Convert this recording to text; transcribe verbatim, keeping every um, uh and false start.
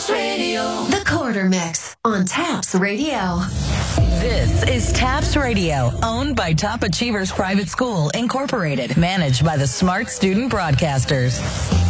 Taps Radio. The Quarter Mix on Taps Radio. This is Taps Radio, owned by Top Achievers Private School, Incorporated, managed by the Smart Student Broadcasters.